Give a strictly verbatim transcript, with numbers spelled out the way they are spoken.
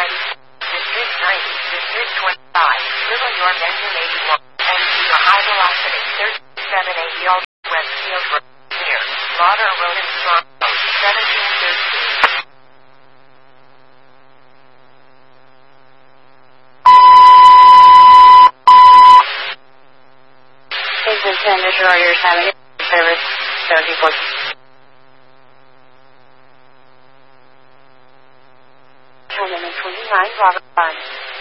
District ninety, District twenty-five, River York engine eighty-one, and due to high velocity, thirty-seven eighty all Westfield Road, near, Lauder Road and Strong Road, seventeen thirteen. Engine ten, Destroyers having service, seventy-four. Terminal twenty-nine, Robert Bond.